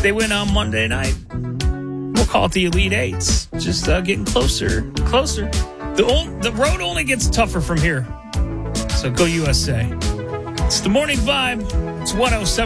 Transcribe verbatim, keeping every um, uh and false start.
They win on Monday night. We'll call it the Elite Eights. Just uh, getting closer, closer. The, old, the road only gets tougher from here. So go U S A. It's the Morning Vibe. It's one oh seven.